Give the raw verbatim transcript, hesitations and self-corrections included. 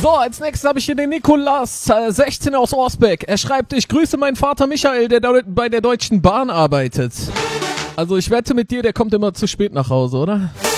So, als nächstes habe ich hier den Nikolas, äh, sechzehn aus Orsbeck. Er schreibt, ich grüße meinen Vater Michael, der da bei der Deutschen Bahn arbeitet. Also ich wette mit dir, der kommt immer zu spät nach Hause, oder?